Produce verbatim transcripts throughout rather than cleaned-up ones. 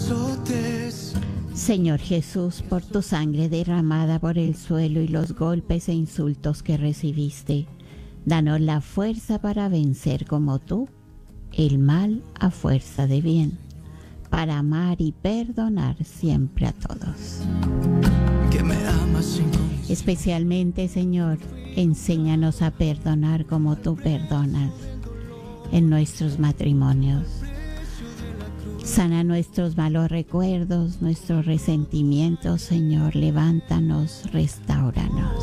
azotes. Señor Jesús, por tu sangre derramada por el suelo y los golpes e insultos que recibiste, danos la fuerza para vencer como tú el mal a fuerza de bien, para amar y perdonar siempre a todos. Que me amas sin condición. Especialmente, Señor, enséñanos a perdonar como tú perdonas en nuestros matrimonios. Sana nuestros malos recuerdos, nuestros resentimientos, Señor. Levántanos, restáuranos.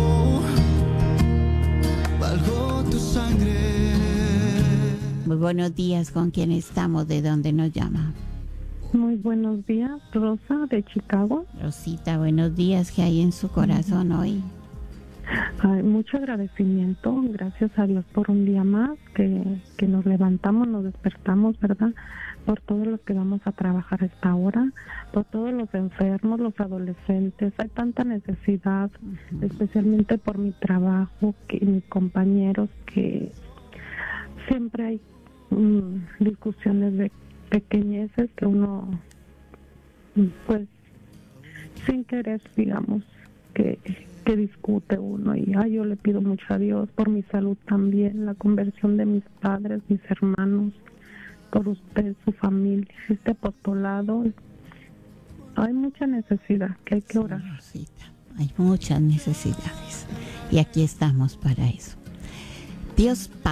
Valgo tu sangre. Muy buenos días, ¿con quién estamos? ¿De dónde nos llama? Muy buenos días, Rosa de Chicago. Rosita, buenos días, ¿qué hay en su corazón hoy? Ay, mucho agradecimiento, gracias a Dios por un día más que, que nos levantamos, nos despertamos, ¿verdad? Por todos los que vamos a trabajar a esta hora, por todos los enfermos, los adolescentes. Hay tanta necesidad, uh-huh. especialmente por mi trabajo, que mis compañeros, que siempre hay um, discusiones de pequeñeces que uno, pues, sin querer, digamos, que... que discute uno, y ay, yo le pido mucho a Dios por mi salud también, la conversión de mis padres, mis hermanos, por usted, su familia, este apostolado. Hay mucha necesidad que hay que orar. Sí, Rosita, hay muchas necesidades y aquí estamos para eso. Dios